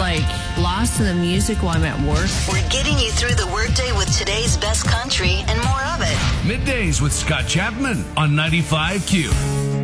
like lost in the music while I'm at work. We're getting you through the workday with today's best country and more of it. Middays with Scott Chapman on 95Q.